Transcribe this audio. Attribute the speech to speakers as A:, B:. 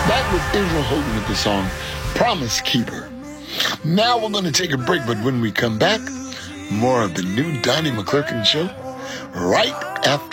A: That was Israel Houghton with the song Promise Keeper. Now we're going to take a break, but when we come back, more of the new Donnie McClurkin Show right after